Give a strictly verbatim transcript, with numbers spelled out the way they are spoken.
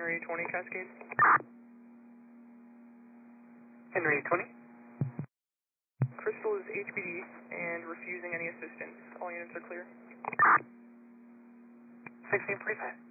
Henry twenty Cascade. Henry twenty. Crystal is H P D and refusing any assistance. All units are clear. sixteen forty-five.